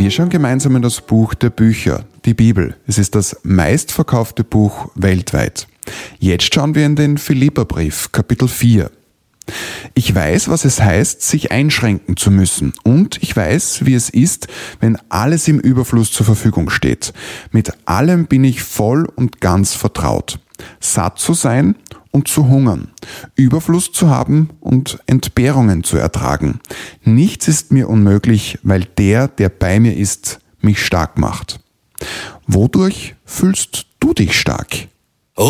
Wir schauen gemeinsam in das Buch der Bücher, die Bibel. Es ist das meistverkaufte Buch weltweit. Jetzt schauen wir in den Philipperbrief, Kapitel 4. Ich weiß, was es heißt, sich einschränken zu müssen. Und ich weiß, wie es ist, wenn alles im Überfluss zur Verfügung steht. Mit allem bin ich voll und ganz vertraut. Satt zu sein und zu hungern, Überfluss zu haben und Entbehrungen zu ertragen. Nichts ist mir unmöglich, weil der bei mir ist, mich stark macht. Wodurch fühlst du dich stark?